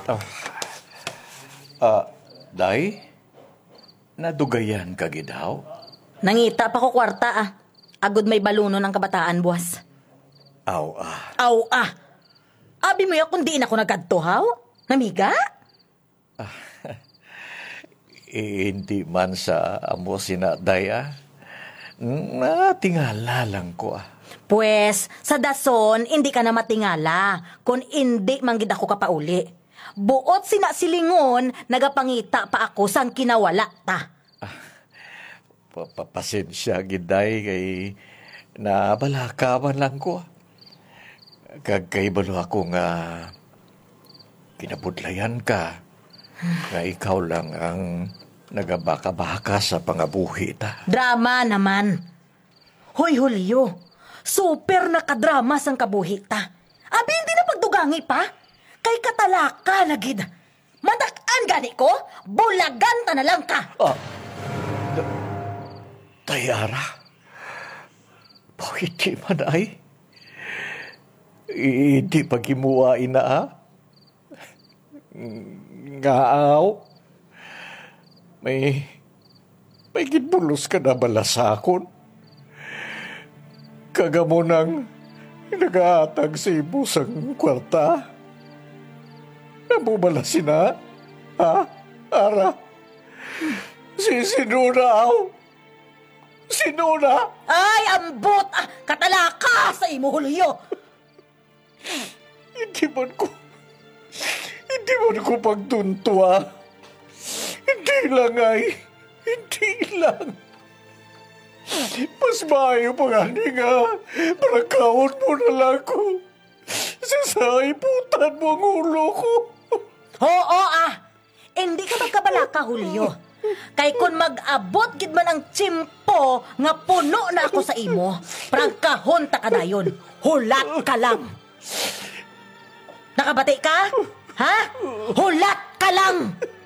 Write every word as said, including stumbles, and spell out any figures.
Oh. Ah, day? Nadugayan ka gidaw? Nangita pa ko kwarta ah. Agod may baluno ng kabataan, buwas. Aw ah. Aw ah! Abi mo ya kung di na ako nagkadtuhaw? Namiga? Eh, hindi man sa amo sinaday ah. Natingala lang ko ah. Pues, sa dason, hindi ka na matingala kung hindi manggid ako kapauli. Buot sinasilingon, nagapangita pa ako sang kinawala ta. Papasensya giday kay nabalakawan lang ko. Kagkaibalo ako nga kinabudlayan ka. Nga ikaw lang ang nagabaka-baka sa pangabuhi ta. Drama naman. Hoy, Julio, super nakadrama sang kabuhi ta. Abi, hindi na pagdugangi pa. Kay katalaka na gid. Mandakan gani ko, bulagan ta na lang ka. Ah, da- Tayara, bakit di man ay? Hindi pagimuwain na ah? Ngaaw? May, may gitbulos ka na balasakon? Kagamo nang nag-aatag sa ibusang kwarta? Namumalasin na? Ha? Ara? Si Sinunaaw? Sinuna? Ay, ambot! Ah, katalaka sa imo, Julio! Hindi man ko... Hindi man ko pagtuntua. Hindi lang ay... Hindi lang. Mas maayo pa nga nga. Parakawon mo na lang ko. Sasaiputan mo ang ulo ko. Oo ah! Hindi ka magkabalaka, Julio. Kay kun mag-abot gid man ang tsimpo nga puno na ako sa imo, prangkahon ta kadayon. Hulat ka lang. Nakabati ka? Ha? Hulat ka lang!